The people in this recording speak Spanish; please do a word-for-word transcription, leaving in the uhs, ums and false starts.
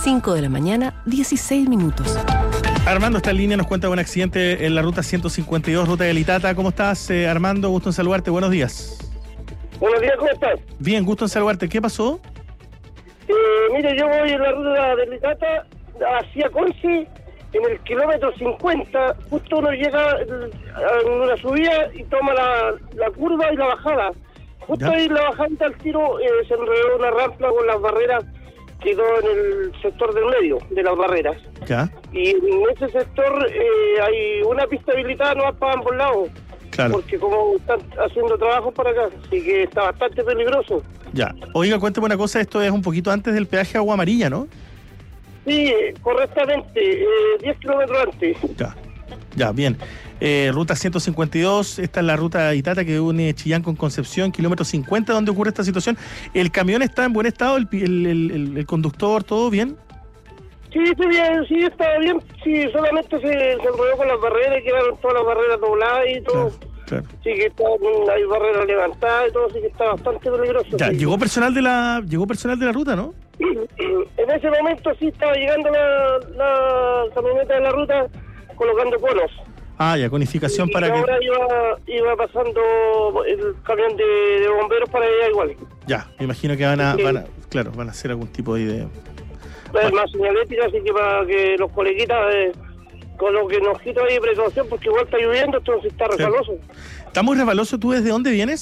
cinco de la mañana, dieciséis minutos. Armando está en línea, nos cuenta de un accidente en la ruta ciento cincuenta y dos, ruta de Litata. ¿Cómo estás, eh, Armando? Gusto en saludarte, buenos días. Buenos días, ¿cómo estás? Bien, gusto en saludarte. ¿Qué pasó? Eh, mire, yo voy en la ruta de Litata hacia Conce, en el kilómetro cincuenta, justo uno llega en una subida y toma la, la curva y la bajada. Justo ¿Ya? ahí en la bajada al tiro eh, se enredó una rampa con las barreras, quedó en el sector del medio de las barreras. Ya, Y en ese sector eh, hay una pista habilitada no para ambos lados. claro. Porque como están haciendo trabajo para acá, así que está bastante peligroso. Ya. Oiga, cuéntame una cosa, esto es un poquito antes del peaje Agua Amarilla, ¿no? Sí, correctamente, eh, diez kilómetros antes. Ya, ya, bien. Eh, ruta ciento cincuenta y dos, esta es la ruta Itata que une Chillán con Concepción, kilómetro cincuenta, donde ocurre esta situación. ¿El camión está en buen estado? ¿El, el, el, el conductor, todo bien? Sí, sí, bien, sí, está bien. Sí, solamente se, se enrolló con las barreras, quedaron todas las barreras dobladas y todo. Claro, claro. Sí, que está, hay barreras levantadas y todo, así que está bastante peligroso. Ya, sí. llegó personal de la llegó personal de la ruta, ¿no? En ese momento sí estaba llegando la, la camioneta de la ruta colocando conos. Ah, ya, conificación y para ahora que... iba, iba pasando el camión de, de bomberos para allá igual. Ya, me imagino que van a, Sí. van a, claro, van a hacer algún tipo de... Es más señalética, así que para que los coleguitas eh, coloquen ojitos ahí de precaución, porque igual está lloviendo, entonces está resbaloso. ¿Está muy resbaloso? ¿Tú desde dónde vienes?